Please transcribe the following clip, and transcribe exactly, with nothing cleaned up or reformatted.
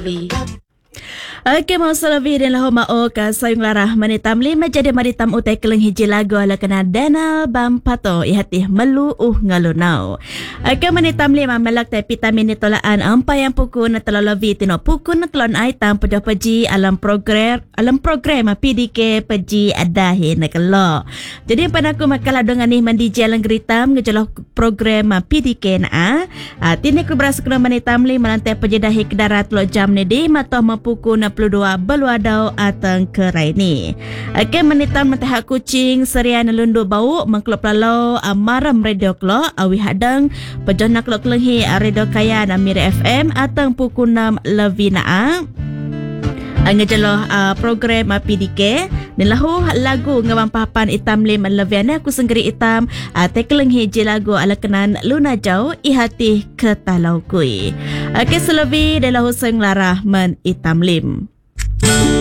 Lovey. Okey, masa lebih dan lahu ma'o ka sayung larah manitam lima jadi maritam utai keleng hiji lagu ala kena Daniel Bampato ihati melu uh ngalunau. Okey, manitam lima melak tai vitamin nitolaan ampai yang puku na telolovi tino puku na telon aitam pedah peji alam program alam program P D K peji adahi na kelo. Jadi pada aku makala dengan ni mandi jalan geritam ngejelah program P D K na a tini ku berasa kena manitam lima lantai peji dahi kedarat lo jam ni di matoh mapuku na puluh dua beluadau atang kerai ni. Okey, menitam mentahak kucing serian lundu bau mengkelop lalau amaram radio klo awi hadang pejona klo kelenghi radio kaya na Mira F M atang pukul enam lebih na Angajalo uh, program uh, P D K nilahu lagu ngawang papan itam lim leviana aku senggeri itam uh, tekeleng hiji lagu ala kenan Luna Jau ihati ketalau kui. Okey, selebih dalam huseng larah men itam lim.